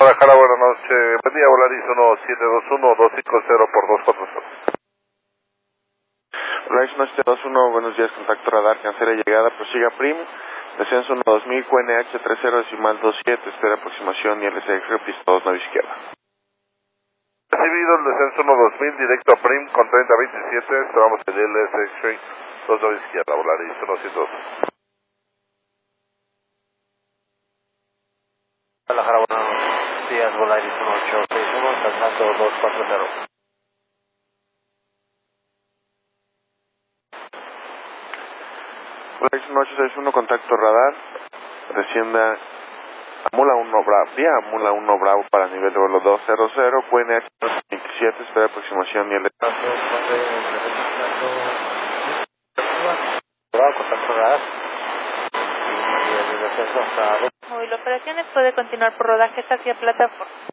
Guadalajara, buenas noches. Buen día, Volaris 1721-250 por 240. Volaris 1721, buenos días, contacto radar, cancela llegada, prosiga PRIM, descenso 12000, QNH 30.27, espera aproximación y LSX, pista 2, nave izquierda. Recibido el descenso 12000, directo a PRIM con 3027, esperamos el LSX, 2 nave izquierda, Volaris 1721. Guadalajara, buenos días, Volaris 1861, Transmato 240. Volaris 1861, contacto radar, descienda a Mula 1 Bravo, vía Mula 1 Bravo para nivel de vuelo 200, QNH 27, espera aproximación y LSX. Bravo, contacto radar. Y el descenso hasta... Móvil Operaciones puede continuar por rodajes hacia plataforma.